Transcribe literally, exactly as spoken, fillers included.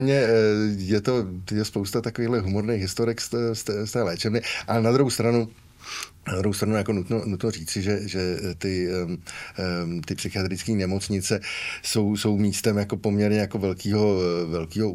Je to je spousta takovýchhle humorných historek z té, z té, z té léčebny, ale na druhou stranu Na druhou stranu jako nutno, nutno říci, že, že ty, um, ty psychiatrické nemocnice jsou, jsou místem jako poměrně jako velkého, velkého